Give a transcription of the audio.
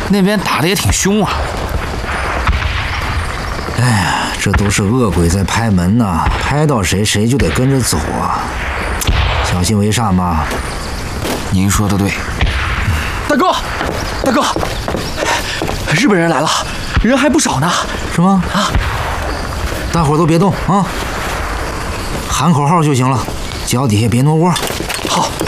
那边打得也挺凶啊。 哎呀，这都是恶鬼在拍门呐，拍到谁谁就得跟着走啊，小心为上吧。 您说的对。 大哥，大哥，日本人来了，人还不少呢。 什么啊？大伙都别动啊，喊口号就行了，脚底下别挪窝。 好。